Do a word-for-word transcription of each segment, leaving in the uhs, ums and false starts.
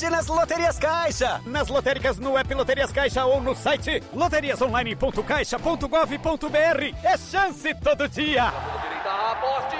Aposte nas Loterias Caixa. Nas lotéricas no app Loterias Caixa ou no site loterias online ponto caixa ponto gov ponto br. É chance todo dia. Aposte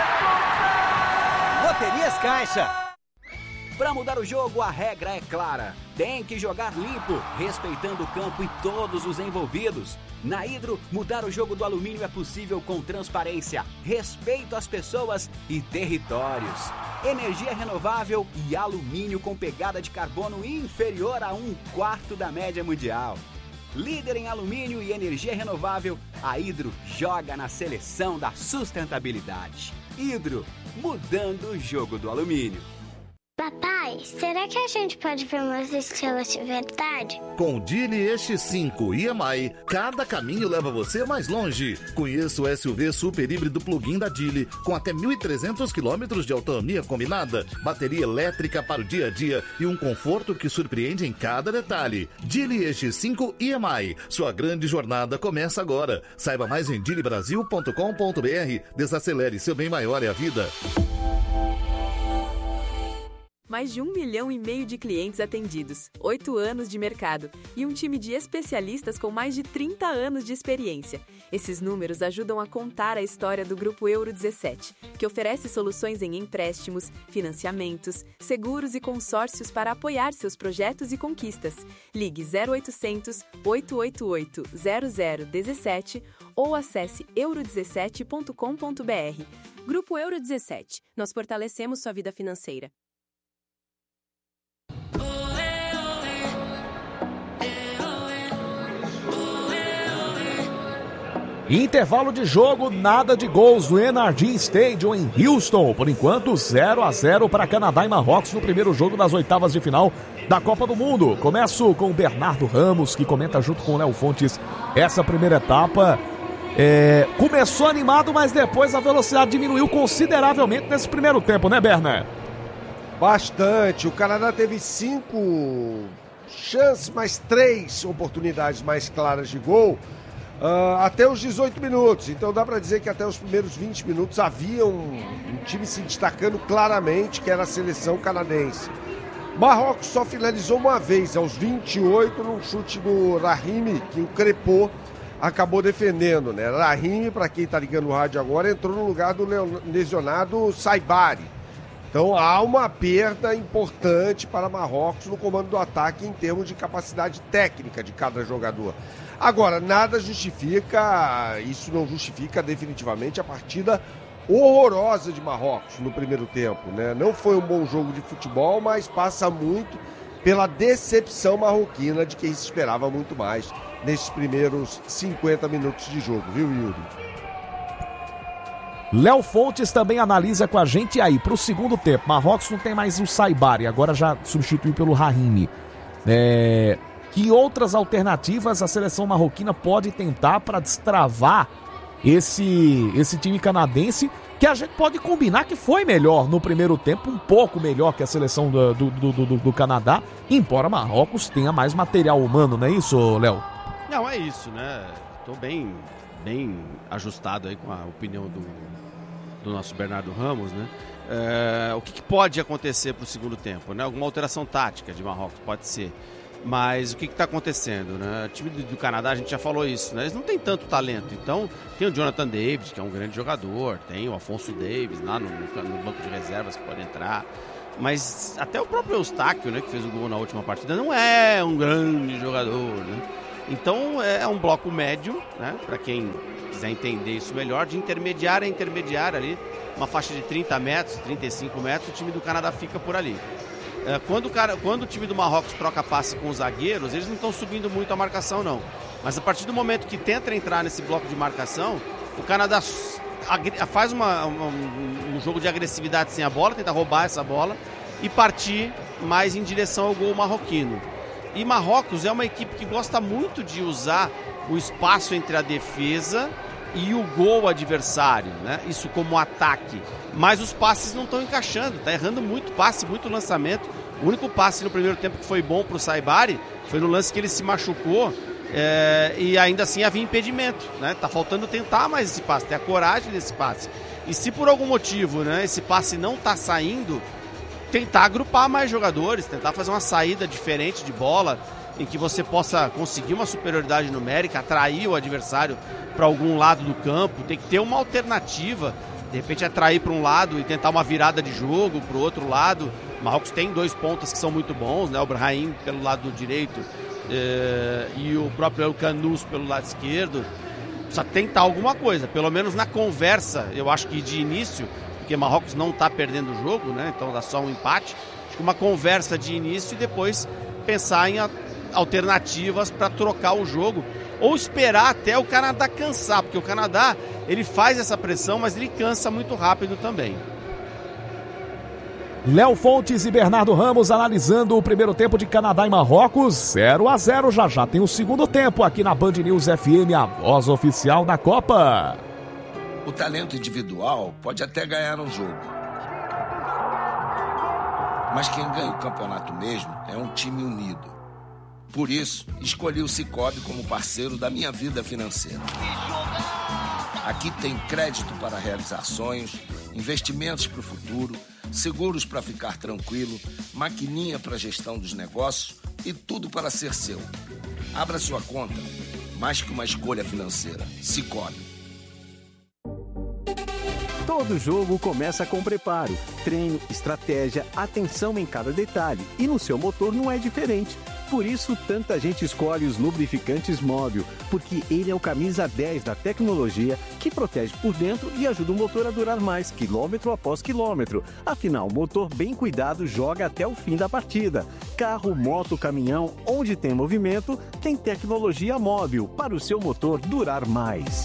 com Loterias Caixa. Para mudar o jogo, a regra é clara. Tem que jogar limpo, respeitando o campo e todos os envolvidos. Na Hidro, mudar o jogo do alumínio é possível com transparência, respeito às pessoas e territórios. Energia renovável e alumínio com pegada de carbono inferior a um quarto da média mundial. Líder em alumínio e energia renovável, a Hidro joga na seleção da sustentabilidade. Hidro, mudando o jogo do alumínio. Papai, será que a gente pode ver umas estrelas de verdade? Com o Geely E X cinco e M I, cada caminho leva você mais longe. Conheça o S U V super híbrido plug-in da Geely, com até mil e trezentos quilômetros de autonomia combinada, bateria elétrica para o dia a dia e um conforto que surpreende em cada detalhe. Geely E X cinco e M I, sua grande jornada começa agora. Saiba mais em geely brasil ponto com ponto br. Desacelere, seu bem maior é a vida. Mais de um milhão e meio de clientes atendidos, oito anos de mercado e um time de especialistas com mais de trinta anos de experiência. Esses números ajudam a contar a história do Grupo Euro dezessete, que oferece soluções em empréstimos, financiamentos, seguros e consórcios para apoiar seus projetos e conquistas. Ligue zero oitocentos, oito oito oito, zero zero um sete ou acesse euro dezessete ponto com ponto br. Grupo Euro dezessete. Nós fortalecemos sua vida financeira. Intervalo de jogo, nada de gols no N R G Stadium em Houston. Por enquanto, zero a zero para Canadá e Marrocos no primeiro jogo das oitavas de final da Copa do Mundo. Começo com o Bernardo Ramos, que comenta junto com o Léo Fontes essa primeira etapa. É, começou animado, mas depois a velocidade diminuiu consideravelmente nesse primeiro tempo, né, Berna? Bastante. O Canadá teve cinco chances, mais três oportunidades mais claras de gol. Uh, até os dezoito minutos, então dá para dizer que até os primeiros vinte minutos havia um, um time se destacando claramente, que era a seleção canadense. Marrocos só finalizou uma vez, aos vinte e oito, num chute do Rahimi, que o Crepô acabou defendendo, né? Rahimi, para quem tá ligando o rádio agora, entrou no lugar do lesionado Saibari. Então há uma perda importante para Marrocos no comando do ataque em termos de capacidade técnica de cada jogador. Agora, nada justifica, isso não justifica definitivamente a partida horrorosa de Marrocos no primeiro tempo, né? Não foi um bom jogo de futebol, mas passa muito pela decepção marroquina de quem se esperava muito mais nesses primeiros cinquenta minutos de jogo, viu, Yuri? Léo Fontes também analisa com a gente aí para o segundo tempo. Marrocos não tem mais o Saibari, agora já substituiu pelo Rahimi. É... Que outras alternativas a seleção marroquina pode tentar para destravar esse, esse time canadense, que a gente pode combinar que foi melhor no primeiro tempo, um pouco melhor que a seleção do, do, do, do, do Canadá, embora Marrocos tenha mais material humano, não é isso, Léo? Não, é isso, né? Estou bem, bem ajustado aí com a opinião do, do nosso Bernardo Ramos, né? É, o que, que pode acontecer para o segundo tempo, né? Alguma alteração tática de Marrocos, pode ser. Mas o que está acontecendo, né? O time do, do Canadá, a gente já falou isso, né? Eles não têm tanto talento. Então, tem o Jonathan Davis, que é um grande jogador, tem o Afonso Davis lá no, no banco de reservas que pode entrar. Mas até o próprio Eustáquio, né, que fez o gol na última partida, não é um grande jogador, né? Então, é um bloco médio, né? Para quem quiser entender isso melhor, de intermediária a intermediária ali, uma faixa de trinta metros, trinta e cinco metros, o time do Canadá fica por ali. Quando o, cara, quando o time do Marrocos troca passe com os zagueiros, eles não estão subindo muito a marcação, não. Mas a partir do momento que tenta entrar nesse bloco de marcação, o Canadá faz uma, uma, um jogo de agressividade sem a bola, tenta roubar essa bola e partir mais em direção ao gol marroquino. E Marrocos é uma equipe que gosta muito de usar o espaço entre a defesa e o gol adversário, né? Isso como ataque. Mas os passes não estão encaixando, está errando muito passe, muito lançamento. O único passe no primeiro tempo que foi bom para o Saibari foi no lance que ele se machucou é, e ainda assim havia impedimento, né? Tá faltando tentar mais esse passe, ter a coragem desse passe. E se por algum motivo, né, esse passe não está saindo, tentar agrupar mais jogadores, tentar fazer uma saída diferente de bola, em que você possa conseguir uma superioridade numérica, atrair o adversário para algum lado do campo. Tem que ter uma alternativa, de repente atrair para um lado e tentar uma virada de jogo para o outro lado. O Marrocos tem dois pontas que são muito bons, né? O Brahim pelo lado direito eh, e o próprio El Canous pelo lado esquerdo. Precisa tentar alguma coisa, pelo menos na conversa, eu acho que de início, porque Marrocos não está perdendo o jogo, né? Então dá só um empate. Acho que uma conversa de início e depois pensar em alternativas para trocar o jogo ou esperar até o Canadá cansar, porque o Canadá ele faz essa pressão, mas ele cansa muito rápido também. Léo Fontes e Bernardo Ramos analisando o primeiro tempo de Canadá e Marrocos, zero a zero. Já já tem o segundo tempo aqui na Band News F M, a voz oficial da Copa. O talento individual pode até ganhar um jogo, mas quem ganha o campeonato mesmo é um time unido. Por isso, escolhi o Sicoob como parceiro da minha vida financeira. Aqui tem crédito para realizar sonhos, investimentos para o futuro, seguros para ficar tranquilo, maquininha para gestão dos negócios e tudo para ser seu. Abra sua conta, mais que uma escolha financeira. Sicoob. Todo jogo começa com preparo, treino, estratégia, atenção em cada detalhe. E no seu motor não é diferente. Por isso, tanta gente escolhe os lubrificantes Móbil, porque ele é o camisa dez da tecnologia que protege por dentro e ajuda o motor a durar mais, quilômetro após quilômetro. Afinal, o motor bem cuidado joga até o fim da partida. Carro, moto, caminhão, onde tem movimento, tem tecnologia Móbil para o seu motor durar mais.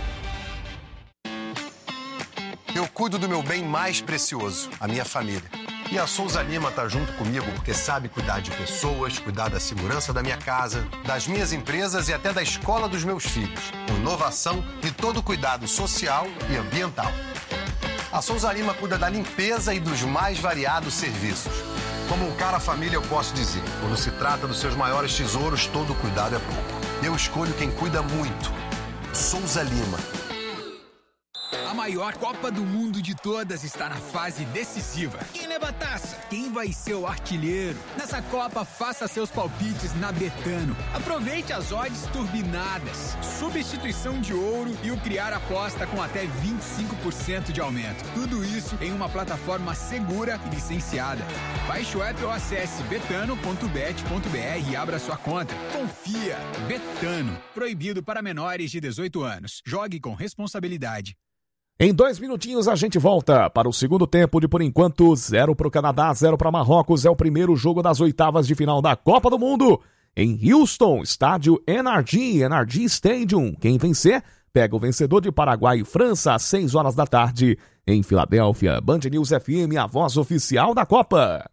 Eu cuido do meu bem mais precioso, a minha família. E a Souza Lima tá junto comigo porque sabe cuidar de pessoas, cuidar da segurança da minha casa, das minhas empresas e até da escola dos meus filhos. Com inovação e todo cuidado social e ambiental. A Souza Lima cuida da limpeza e dos mais variados serviços. Como um cara família, eu posso dizer, quando se trata dos seus maiores tesouros, todo cuidado é pouco. Eu escolho quem cuida muito. Souza Lima. A maior Copa do Mundo de todas está na fase decisiva. Quem leva a taça? Quem vai ser o artilheiro? Nessa Copa, faça seus palpites na Betano. Aproveite as odds turbinadas, substituição de ouro e o criar aposta com até vinte e cinco por cento de aumento. Tudo isso em uma plataforma segura e licenciada. Baixe o app ou acesse betano ponto bet ponto br e abra sua conta. Confia. Betano. Proibido para menores de dezoito anos. Jogue com responsabilidade. Em dois minutinhos a gente volta para o segundo tempo de, por enquanto, zero para o Canadá, zero para Marrocos. É o primeiro jogo das oitavas de final da Copa do Mundo. Em Houston, estádio N R G, N R G Stadium. Quem vencer, pega o vencedor de Paraguai e França às seis horas da tarde. Em Filadélfia, Band News F M, a voz oficial da Copa.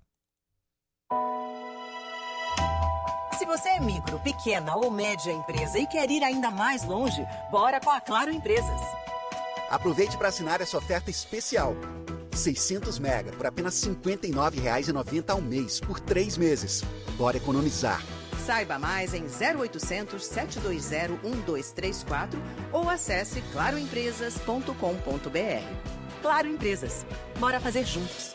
Se você é micro, pequena ou média empresa e quer ir ainda mais longe, bora com a Claro Empresas. Aproveite para assinar essa oferta especial. seiscentos mega por apenas cinquenta e nove reais e noventa centavos ao mês, por três meses. Bora economizar. Saiba mais em zero oitocentos, sete dois zero, um dois três quatro ou acesse claro empresas ponto com ponto br. Claro Empresas. Bora fazer juntos.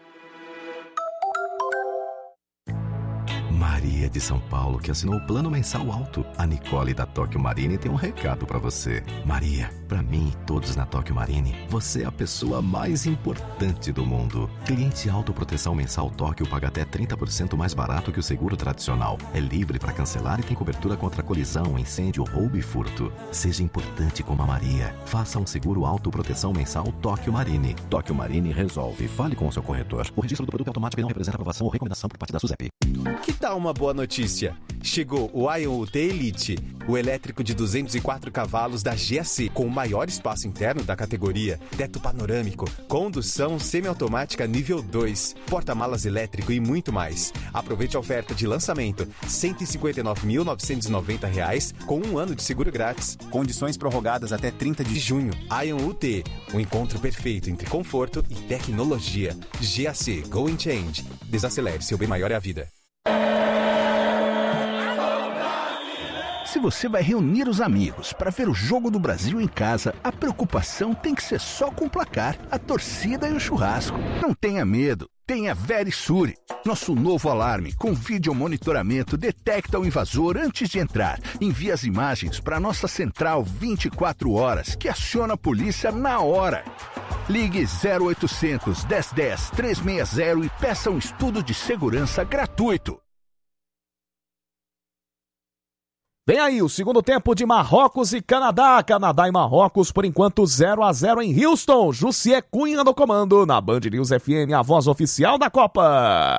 Maria de São Paulo, que assinou o plano mensal alto. A Nicole da Tóquio Marine tem um recado pra você. Maria, pra mim e todos na Tóquio Marine, você é a pessoa mais importante do mundo. Cliente autoproteção mensal Tóquio paga até trinta por cento mais barato que o seguro tradicional. É livre para cancelar e tem cobertura contra colisão, incêndio, roubo e furto. Seja importante como a Maria. Faça um seguro autoproteção mensal Tóquio Marine. Tóquio Marine resolve. Fale com o seu corretor. O registro do produto é automático e não representa aprovação ou recomendação por parte da SUSEP. Que tal uma boa notícia? Chegou o Ion U T Elite, o elétrico de duzentos e quatro cavalos da G A C, com o maior espaço interno da categoria, teto panorâmico, condução semiautomática nível dois, porta-malas elétrico e muito mais. Aproveite a oferta de lançamento, cento e cinquenta e nove mil novecentos e noventa reais com um ano de seguro grátis. Condições prorrogadas até trinta de junho. Ion U T, o encontro perfeito entre conforto e tecnologia. G A C, Go and Change. Desacelere, seu bem maior é a vida. Se você vai reunir os amigos para ver o jogo do Brasil em casa, a preocupação tem que ser só com o placar, a torcida e o churrasco. Não tenha medo. tem a Verisure. Nosso novo alarme com vídeo monitoramento detecta o invasor antes de entrar. Envia as imagens para nossa central vinte e quatro horas, que aciona a polícia na hora. Ligue zero oitocentos, dez dez, trezentos e sessenta e peça um estudo de segurança gratuito. Vem aí o segundo tempo de Marrocos e Canadá. Canadá e Marrocos, por enquanto zero a zero em Houston. Jussier Cunha no comando, na Band News F M, a voz oficial da Copa.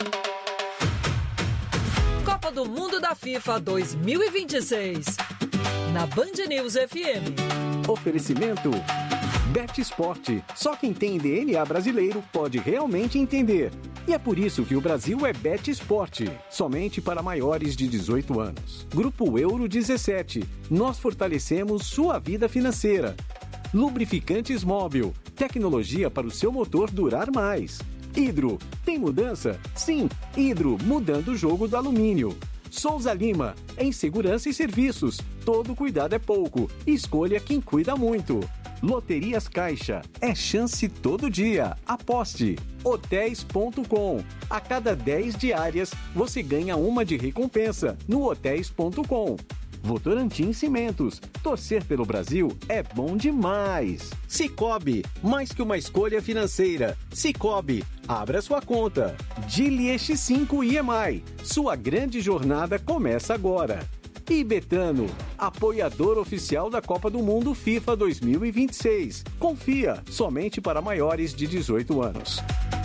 Copa do Mundo da FIFA dois mil e vinte e seis. Na Band News F M. Oferecimento Bet Sport. Só quem tem D N A brasileiro pode realmente entender. E é por isso que o Brasil é Bet Sport, somente para maiores de dezoito anos. Grupo Euro dezessete. Nós fortalecemos sua vida financeira. Lubrificantes Móbil. Tecnologia para o seu motor durar mais. Hidro. Tem mudança? Sim. Hidro, mudando o jogo do alumínio. Souza Lima. Em segurança e serviços. Todo cuidado é pouco. Escolha quem cuida muito. Loterias Caixa. É chance todo dia. Aposte. Hotéis ponto com. A cada dez diárias, você ganha uma de recompensa no hotéis ponto com. Votorantim Cimentos. Torcer pelo Brasil é bom demais. Sicoob. Mais que uma escolha financeira. Sicoob. Abra sua conta. Dili X cinco I M I. Sua grande jornada começa agora. E Betano, apoiador oficial da Copa do Mundo FIFA dois mil e vinte e seis. Confia, somente para maiores de dezoito anos.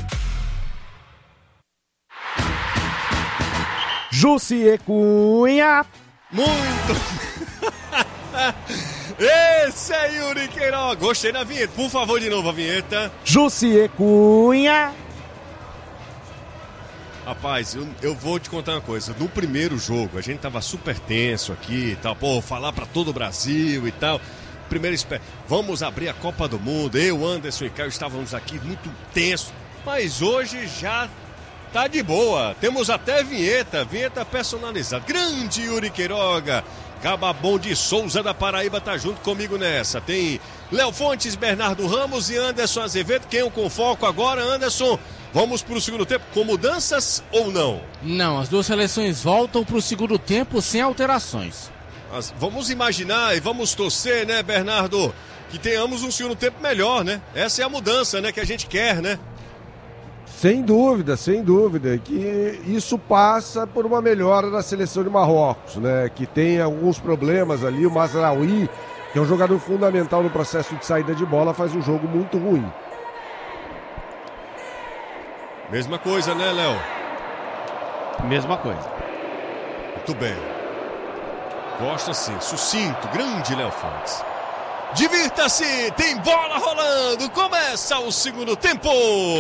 Jussier Cunha. Muito! Esse é Yuri Queiroga. Gostei da vinheta. Por favor, de novo a vinheta. Jussier Cunha. Rapaz, eu, eu vou te contar uma coisa. No primeiro jogo, a gente tava super tenso aqui e tal. Pô, falar pra todo o Brasil e tal. Primeiro, vamos abrir a Copa do Mundo. Eu, Anderson e Caio estávamos aqui muito tenso. Mas hoje já tá de boa. Temos até vinheta, vinheta personalizada. Grande Yuri Queiroga. Gababon de Souza da Paraíba tá junto comigo nessa. Tem Léo Fontes, Bernardo Ramos e Anderson Azevedo. Quem eu convoco agora, Anderson? Vamos para o segundo tempo com mudanças ou não? Não, as duas seleções voltam para o segundo tempo sem alterações. Mas vamos imaginar e vamos torcer, né, Bernardo, que tenhamos um segundo tempo melhor, né? Essa é a mudança, né, que a gente quer, né? Sem dúvida, sem dúvida, que isso passa por uma melhora da seleção de Marrocos, né? Que tem alguns problemas ali, o Mazraoui, que é um jogador fundamental no processo de saída de bola, faz um jogo muito ruim. Mesma coisa, né, Léo? Mesma coisa. Muito bem. Gosta sim, sucinto, grande Léo Fontes. Divirta-se, tem bola rolando, começa o segundo tempo.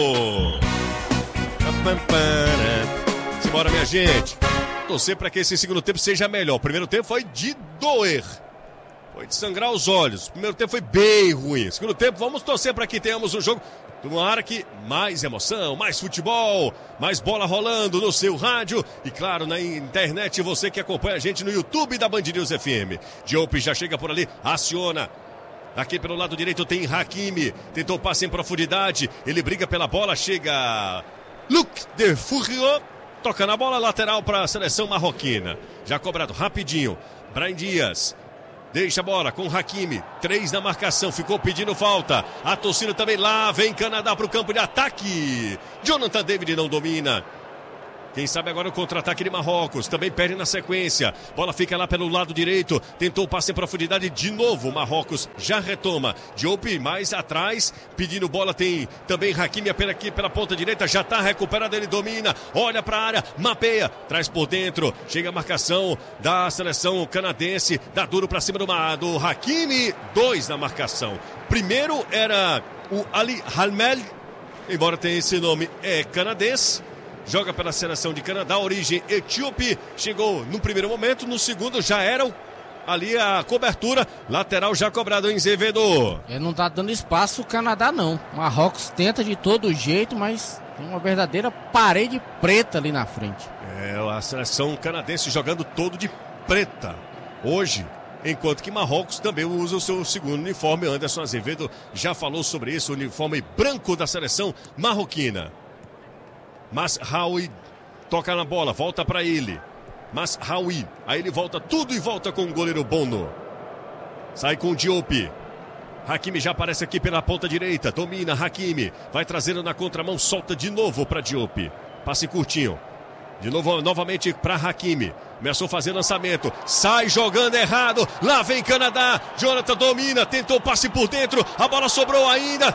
Simbora, minha gente. Torcer para que esse segundo tempo seja melhor. O primeiro tempo foi de doer. Foi de sangrar os olhos. O primeiro tempo foi bem ruim. Segundo tempo, vamos torcer para que tenhamos um jogo. Tomara que mais emoção, mais futebol, mais bola rolando no seu rádio e, claro, na internet, você que acompanha a gente no YouTube da Band News F M. Diop já chega por ali, aciona. Aqui pelo lado direito tem Hakimi, tentou passe em profundidade, ele briga pela bola, chega Luc de Fourriot, toca na bola lateral para a seleção marroquina. Já cobrado rapidinho, Brahim Dias. Deixa a bola com o Hakimi, três na marcação, ficou pedindo falta. A torcida também lá, vem Canadá para o campo de ataque. Jonathan David não domina. Quem sabe agora o contra-ataque de Marrocos, também perde na sequência. Bola fica lá pelo lado direito, tentou passe em profundidade de novo. Marrocos já retoma. Diop mais atrás, pedindo bola, tem também Hakimi apenas aqui pela ponta direita, já está recuperado, ele domina, olha para a área, mapeia, traz por dentro, chega a marcação da seleção canadense, dá duro para cima do, do Hakimi, dois na marcação. Primeiro era o Ali Halmel, embora tenha esse nome, é canadense. Joga pela seleção de Canadá, origem etíope, chegou no primeiro momento, no segundo já era o, ali a cobertura, lateral já cobrado em Zevedo. É, não tá dando espaço o Canadá não, Marrocos tenta de todo jeito, mas tem uma verdadeira parede preta ali na frente. É, a seleção canadense jogando todo de preta, hoje, enquanto que Marrocos também usa o seu segundo uniforme. Anderson Azevedo já falou sobre isso, o uniforme branco da seleção marroquina. Mas Raul toca na bola, volta para ele. Mas Raul, aí ele volta tudo e volta com o goleiro Bono. Sai com o Diop. Hakimi já aparece aqui pela ponta direita. Domina Hakimi. Vai trazendo na contramão. Solta de novo para Diop. Passe curtinho. De novo, novamente para Hakimi. Começou a fazer lançamento. Sai jogando errado. Lá vem Canadá. Jonathan domina. Tentou passe por dentro. A bola sobrou ainda.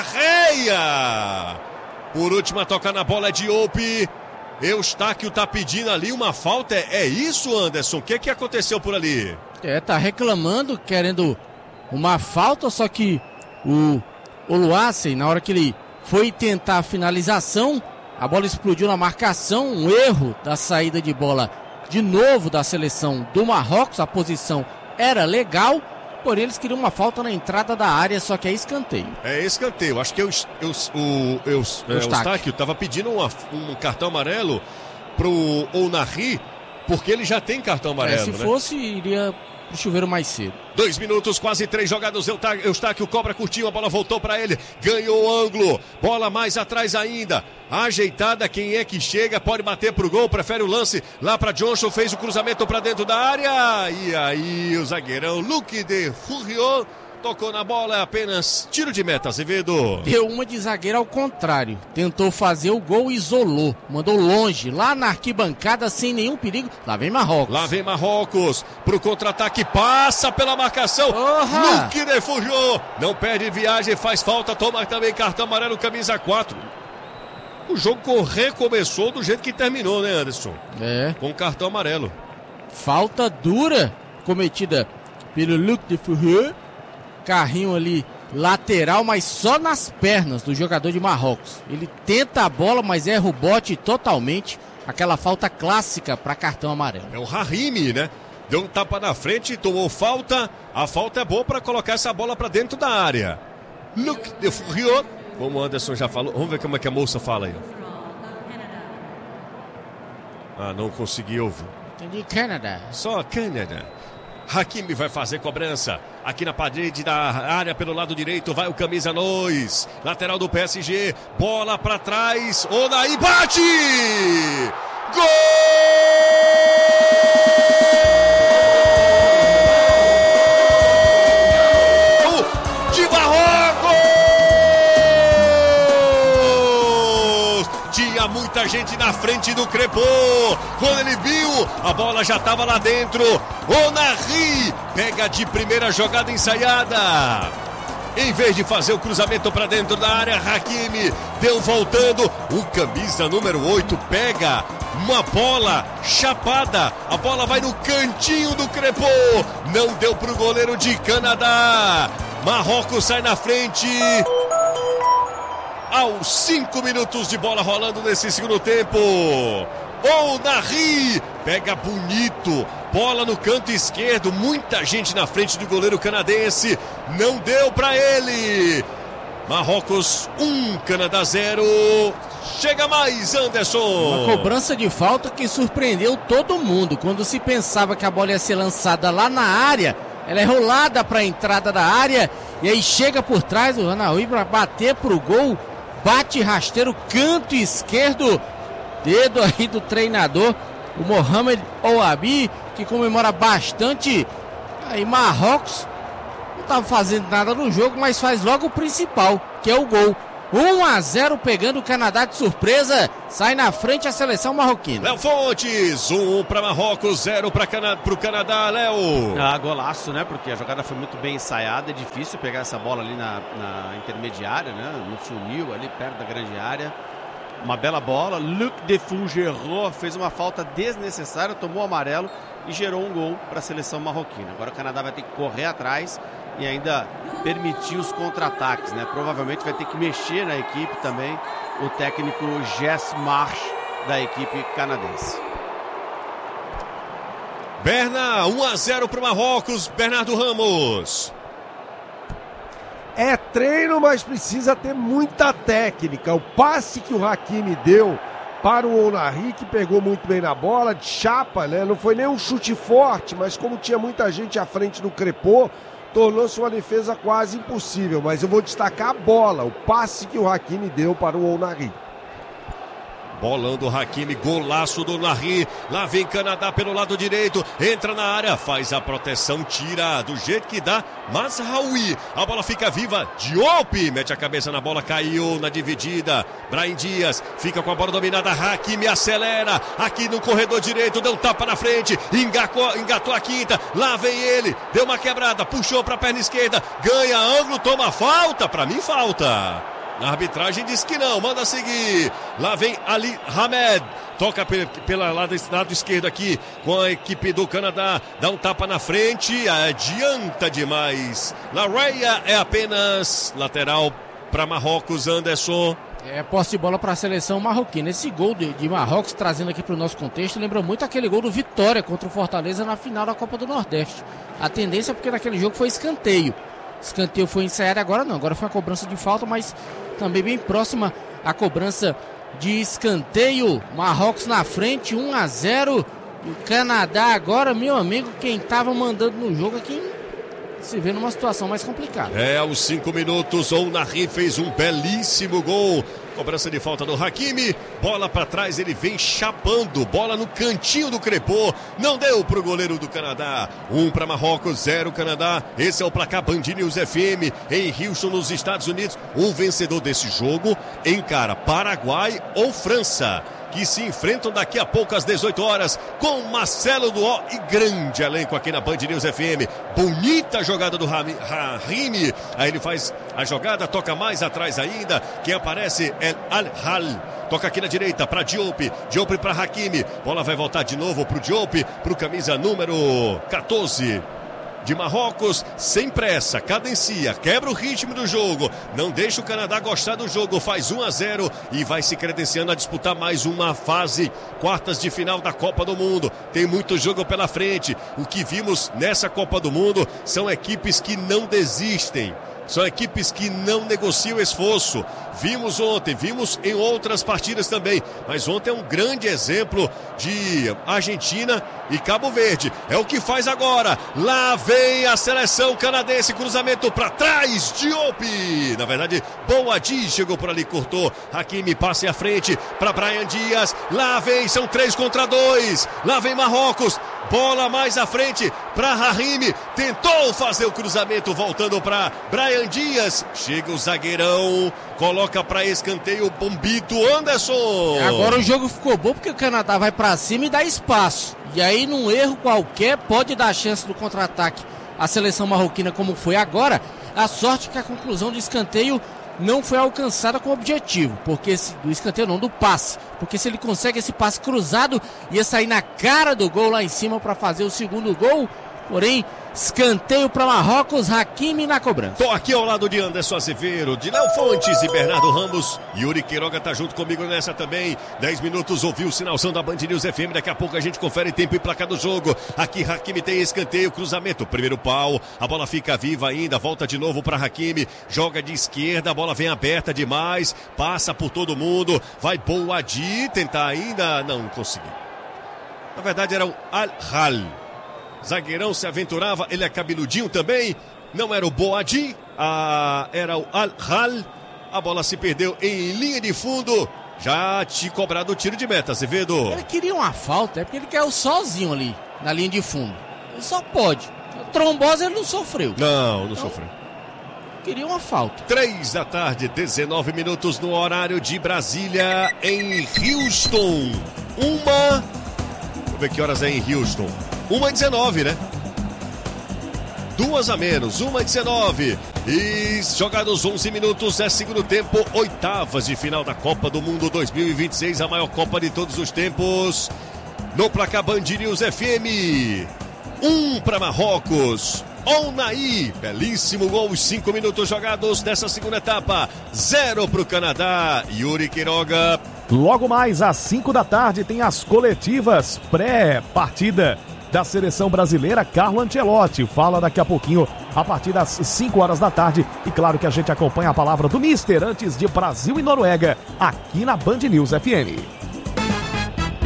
Larreia. Por última, toca na bola é Diop. Eustáquio tá pedindo ali uma falta. É, é isso, Anderson? O que, que aconteceu por ali? É, tá reclamando, querendo uma falta, só que o Oluwaseyi, na hora que ele foi tentar a finalização, a bola explodiu na marcação, um erro da saída de bola de novo da seleção do Marrocos. A posição era legal, porém eles queriam uma falta na entrada da área, só que é escanteio. É escanteio, acho que eu, eu, o eu, é, Eustáquio estava pedindo uma, um cartão amarelo pro Onari, porque ele já tem cartão amarelo, é, se né? fosse, iria pro chuveiro mais cedo. Dois minutos, quase três jogadas. Eustáquio cobra curtinho, a bola voltou para ele. Ganhou o ângulo. Bola mais atrás ainda. Ajeitada, quem é que chega? Pode bater pro gol, prefere o lance lá para Johnson. Fez o cruzamento para dentro da área. E aí o zagueirão Luc de Furiot tocou na bola, apenas tiro de meta, Azevedo. Deu uma de zagueiro ao contrário. Tentou fazer o gol e isolou. Mandou longe, lá na arquibancada, sem nenhum perigo. Lá vem Marrocos. Lá vem Marrocos. Pro contra-ataque, passa pela marcação. Porra! Luc de Furiot. Não perde viagem, faz falta. Toma também cartão amarelo, camisa quatro. O jogo recomeçou do jeito que terminou, né, Anderson? É. Com cartão amarelo. Falta dura cometida pelo Luc de Furiot. Carrinho ali lateral, mas só nas pernas do jogador de Marrocos. Ele tenta a bola, mas erra o bote totalmente. Aquela falta clássica para cartão amarelo. É o Rahimi, né? Deu um tapa na frente, tomou falta. A falta é boa para colocar essa bola para dentro da área. Luc de Furiot, como o Anderson já falou. Vamos ver como é que a moça fala aí. Ah, não consegui ouvir. Entendi, Canadá. Só Canadá. Hakimi vai fazer cobrança. Aqui na parede da área pelo lado direito vai o camisa dois. Lateral do P S G. Bola pra trás. Onaí bate! Gol! De Marrocos! Tinha muita gente na frente do Crepô. Quando ele viu, a bola já estava lá dentro. Onari pega de primeira jogada ensaiada. Em vez de fazer o cruzamento para dentro da área, Hakimi deu voltando. O camisa número oito pega uma bola chapada. A bola vai no cantinho do Crepô. Não deu para o goleiro de Canadá. Marrocos sai na frente. Aos cinco minutos de bola rolando nesse segundo tempo. Onari pega bonito, bola no canto esquerdo, muita gente na frente do goleiro canadense, não deu para ele. Marrocos um, Canadá zero. Chega mais, Anderson. Uma cobrança de falta que surpreendeu todo mundo. Quando se pensava que a bola ia ser lançada lá na área, ela é rolada para a entrada da área e aí chega por trás o Anaui para bater pro gol. Bate rasteiro, canto esquerdo. Dedo aí do treinador, o Mohamed Ouabi, que comemora bastante. Aí Marrocos não estava fazendo nada no jogo, mas faz logo o principal, que é o gol. um a zero pegando o Canadá de surpresa, sai na frente a seleção marroquina. Léo Fontes, um para Marrocos, zero para Cana- o Canadá, Léo. Ah, golaço, né? Porque a jogada foi muito bem ensaiada, é difícil pegar essa bola ali na, na intermediária, né? No funil, ali perto da grande área. Uma bela bola, Luc de Furiot fez uma falta desnecessária, tomou amarelo e gerou um gol para a seleção marroquina. Agora o Canadá vai ter que correr atrás e ainda permitir os contra-ataques, né? Provavelmente vai ter que mexer na equipe também o técnico Jess Marsh da equipe canadense. Berna, um a zero para o Marrocos, Bernardo Ramos. É treino, mas precisa ter muita técnica. O passe que o Hakimi deu para o Onari, que pegou muito bem na bola, de chapa, né? Não foi nem um chute forte, mas como tinha muita gente à frente do Crepô, tornou-se uma defesa quase impossível. Mas eu vou destacar a bola, o passe que o Hakimi deu para o Onari. Bolando o Hakimi, golaço do Nahri. Lá vem Canadá pelo lado direito. Entra na área, faz a proteção, tira do jeito que dá. Mas Raul, a bola fica viva. Diop mete a cabeça na bola, caiu na dividida. Brahim Dias fica com a bola dominada. Hakimi acelera. Aqui no corredor direito, deu um tapa na frente. Engatou, engatou a quinta. Lá vem ele. Deu uma quebrada, puxou para a perna esquerda. Ganha ângulo, toma falta. Para mim, falta. A arbitragem diz que não, manda seguir. Lá vem Ali Hamed. Toca pelo lado, lado esquerdo aqui com a equipe do Canadá. Dá um tapa na frente, adianta demais. Larreia é apenas lateral para Marrocos, Anderson. É, posse de bola para a seleção marroquina. Esse gol de, de Marrocos, trazendo aqui para o nosso contexto, lembra muito aquele gol do Vitória contra o Fortaleza na final da Copa do Nordeste. A tendência é porque naquele jogo foi escanteio. Escanteio foi ensaiado, agora não, agora foi a cobrança de falta, mas também bem próxima a cobrança de escanteio. Marrocos na frente, um a zero. E o Canadá agora, meu amigo, quem estava mandando no jogo aqui se vê numa situação mais complicada. É, aos cinco minutos, o Nahri fez um belíssimo gol. Cobrança de falta do Hakimi, bola para trás, ele vem chapando, bola no cantinho do crepô, não deu pro goleiro do Canadá. Um para Marrocos, zero Canadá. Esse é o placar Band News F M em Houston, nos Estados Unidos. O vencedor desse jogo encara Paraguai ou França, que se enfrentam daqui a pouco às dezoito horas com Marcelo Duó e grande elenco aqui na Band News F M. Bonita jogada do Hakimi, aí ele faz a jogada, toca mais atrás ainda, quem aparece é Al-Hal, toca aqui na direita para Diop, Diop para Hakimi, bola vai voltar de novo pro Diop, pro camisa número quatorze de Marrocos, sem pressa, cadencia, quebra o ritmo do jogo, não deixa o Canadá gostar do jogo, faz um a zero e vai se credenciando a disputar mais uma fase, quartas de final da Copa do Mundo. Tem muito jogo pela frente. O que vimos nessa Copa do Mundo são equipes que não desistem, são equipes que não negociam esforço. Vimos ontem, vimos em outras partidas também, mas ontem é um grande exemplo de Argentina e Cabo Verde. É o que faz agora. Lá vem a seleção canadense, cruzamento para trás, Diop. Na verdade, Boadi chegou por ali, cortou. Hakimi passa à frente para Brahim Dias. Lá vem, são três contra dois. Lá vem Marrocos. Bola mais à frente para Hakimi. Tentou fazer o cruzamento, voltando para Brahim Dias. Chega o zagueirão, coloca para escanteio, Bombito, Anderson. Agora o jogo ficou bom porque o Canadá vai para cima e dá espaço. E aí, num erro qualquer, pode dar chance do contra-ataque à seleção marroquina, como foi agora. A sorte é que a conclusão do escanteio não foi alcançada com o objetivo, porque esse, do escanteio não, do passe. Porque se ele consegue esse passe cruzado, ia sair na cara do gol lá em cima para fazer o segundo gol. Porém, escanteio para Marrocos, Hakimi na cobrança. Tô aqui ao lado de Anderson Azevedo, de Léo Fontes e Bernardo Ramos. Yuri Queiroga tá junto comigo nessa também. dez minutos, ouviu o sinalção da Band News F M. Daqui a pouco a gente confere tempo e placar do jogo. Aqui Hakimi tem escanteio, cruzamento, primeiro pau. A bola fica viva ainda, volta de novo para Hakimi. Joga de esquerda, a bola vem aberta demais. Passa por todo mundo. Vai Boadi tentar ainda, não conseguiu. Na verdade era o Al-Hal. Zagueirão se aventurava, ele é cabeludinho também, não era o Boadi, ah, era o Al-Hal. A bola se perdeu em linha de fundo, já te cobrado o tiro de meta, Azevedo. Ele queria uma falta, é porque ele caiu sozinho ali, na linha de fundo. Ele só pode, trombose ele não sofreu. Não, não então, sofreu. Queria uma falta. Três da tarde, dezenove minutos no horário de Brasília, em Houston. Uma... Vamos ver que horas é em Houston. Uma e dezenove, né? Duas a menos, uma e dezenove. E jogados onze minutos, é segundo tempo, oitavas de final da Copa do Mundo dois mil e vinte e seis, a maior Copa de todos os tempos. No placar Band News F M, um para Marrocos. Onaí, belíssimo gol, os cinco minutos jogados dessa segunda etapa. Zero para o Canadá. Yuri Queiroga. Logo mais às cinco da tarde tem as coletivas pré-partida da seleção brasileira. Carlo Ancelotti fala daqui a pouquinho, a partir das cinco horas da tarde. E claro que a gente acompanha a palavra do Mister antes de Brasil e Noruega, aqui na Band News F M.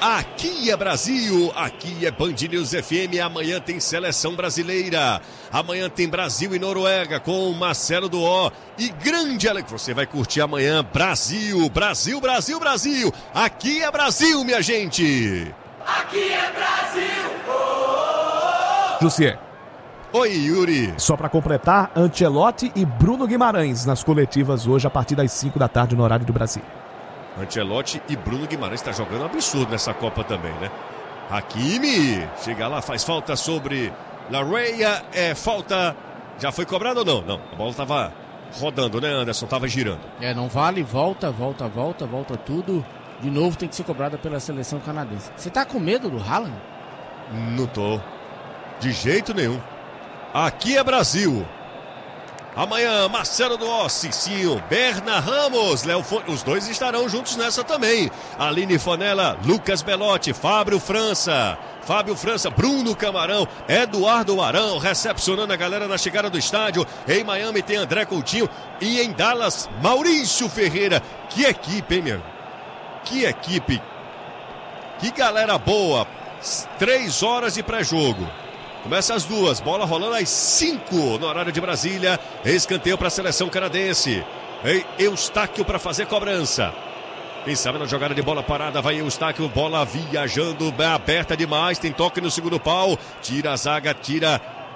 Aqui é Brasil, aqui é Band News F M. Amanhã tem seleção brasileira. Amanhã tem Brasil e Noruega com Marcelo Duó e grande Alex. Você vai curtir amanhã Brasil, Brasil, Brasil, Brasil. Aqui é Brasil, minha gente. Aqui é Brasil. Oh, oh, oh. Jussier. Oi, Yuri. Só para completar, Ancelotti e Bruno Guimarães nas coletivas hoje a partir das cinco da tarde no horário do Brasil. Ancelotti e Bruno Guimarães está jogando um absurdo nessa Copa também, né? Hakimi chega lá, faz falta sobre Larreia, é falta, já foi cobrado ou não? Não, a bola estava rodando, né, Anderson? Tava girando. É, não vale, volta, volta, volta, volta tudo. De novo tem que ser cobrada pela seleção canadense. Você tá com medo do Haaland? Não tô, de jeito nenhum. Aqui é Brasil. Amanhã, Marcelo Duó, Cicinho, Berna Ramos, Léo Fon... os dois estarão juntos nessa também. Aline Fonella, Lucas Belotti, Fábio França, Fábio França, Bruno Camarão, Eduardo Arão, recepcionando a galera na chegada do estádio. Em Miami tem André Coutinho e em Dallas, Maurício Ferreira. Que equipe, hein, meu? Que equipe. Que galera boa. Três horas de pré-jogo. Começa às duas, bola rolando às cinco no horário de Brasília. Escanteio para a seleção canadense. Eustáquio para fazer cobrança. Quem sabe na jogada de bola parada vai Eustáquio, bola viajando, aberta demais, tem toque no segundo pau. Tira a zaga, tira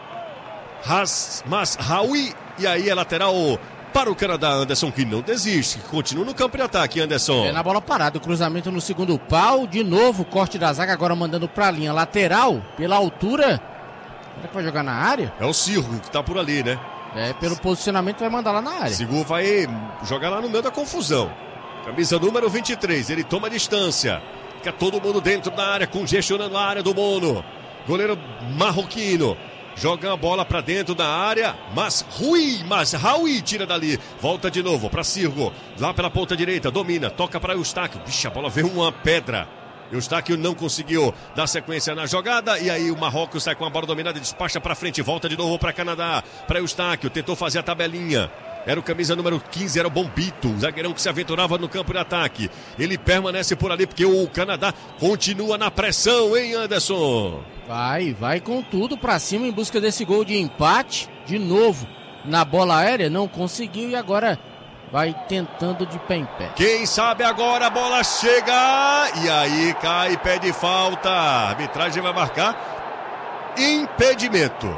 Has, mas Raui. E aí é lateral para o Canadá, Anderson, que não desiste, que continua no campo de ataque, Anderson. É na bola parada, o cruzamento no segundo pau. De novo, corte da zaga, agora mandando para a linha lateral, pela altura. Será que vai jogar na área? É o Cirgo que tá por ali, né? É, pelo posicionamento vai mandar lá na área. Cirgo vai jogar lá no meio da confusão. Camisa número vinte e três, ele toma distância. Fica todo mundo dentro da área, congestionando a área do Mono. Goleiro marroquino. Joga a bola pra dentro da área, mas Rui, mas Raui tira dali. Volta de novo pra Cirgo. Lá pela ponta direita, domina, toca pra Eustáquio. Vixe, a bola veio uma pedra. Eustáquio não conseguiu dar sequência na jogada e aí o Marrocos sai com a bola dominada e despacha para frente, volta de novo para Canadá, para Eustáquio, tentou fazer a tabelinha, era o camisa número quinze, era o Bombito, o zagueirão que se aventurava no campo de ataque. Ele permanece por ali porque o Canadá continua na pressão, hein, Anderson? Vai, vai com tudo para cima em busca desse gol de empate, de novo na bola aérea, não conseguiu e agora vai tentando de pé em pé. Quem sabe agora a bola chega e aí cai, pede falta. A arbitragem vai marcar impedimento.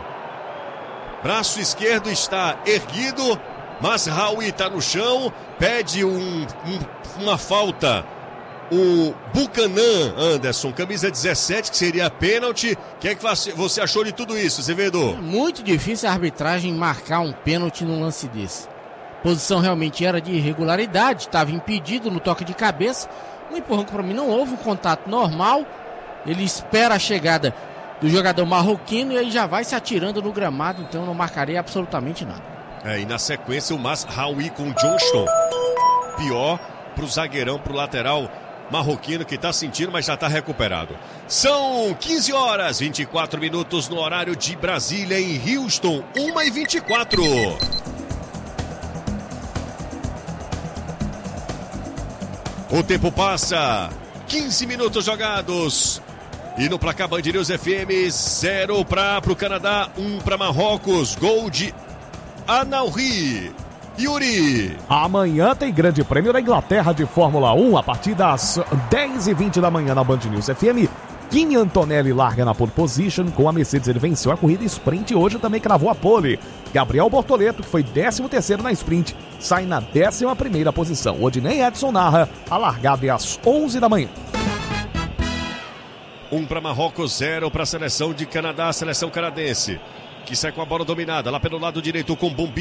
Braço esquerdo está erguido, mas Raul está no chão, pede um, um, uma falta. O Buchanan, Anderson, camisa dezessete, que seria pênalti. O que é que você achou de tudo isso, Zevedo? É muito difícil a arbitragem marcar um pênalti num lance desse. A posição realmente era de irregularidade, estava impedido no toque de cabeça. Um empurrão que para mim não houve um contato normal. Ele espera a chegada do jogador marroquino e aí já vai se atirando no gramado, então não marcaria absolutamente nada. É, e na sequência o Masraoui com o Johnston. Pior para o zagueirão, para o lateral marroquino que está sentindo, mas já está recuperado. São quinze horas, vinte e quatro minutos no horário de Brasília, em Houston, uma e vinte e quatro. O tempo passa, quinze minutos jogados. E no placar Band News F M, zero para o Canadá, um para Marrocos. Gol de Anauri. Yuri. Amanhã tem grande prêmio da Inglaterra de Fórmula um, a partir das dez e vinte da manhã na Band News F M. Kimi Antonelli larga na pole position, com a Mercedes ele venceu a corrida sprint e hoje também cravou a pole. Gabriel Bortoleto, que foi décimo terceiro na sprint, sai na décima primeira posição. Odinei Edson narra, a largada é às onze da manhã. Um para Marrocos, zero para a seleção de Canadá, a seleção canadense, que sai com a bola dominada lá pelo lado direito com Bombi.